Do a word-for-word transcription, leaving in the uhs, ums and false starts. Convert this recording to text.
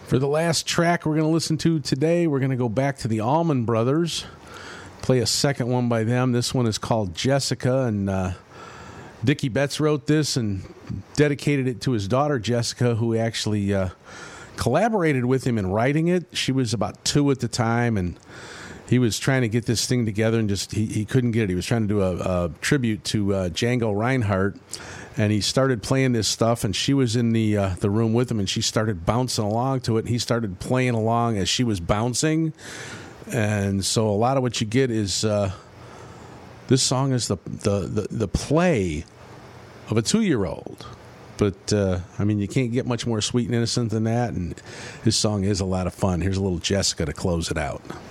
For the last track we're going to listen to today, we're going to go back to the Allman Brothers, play a second one by them. This one is called Jessica, and uh, Dickie Betts wrote this and dedicated it to his daughter, Jessica, who actually uh, collaborated with him in writing it. She was about two at the time, and he was trying to get this thing together, and just he, he couldn't get it. He was trying to do a, a tribute to uh, Django Reinhardt, and he started playing this stuff, and she was in the uh, the room with him, and she started bouncing along to it. And he started playing along as she was bouncing, and so a lot of what you get is uh, this song is the the the, the play of a two-year-old. But, uh, I mean, you can't get much more sweet and innocent than that, and this song is a lot of fun. Here's a little Jessica to close it out.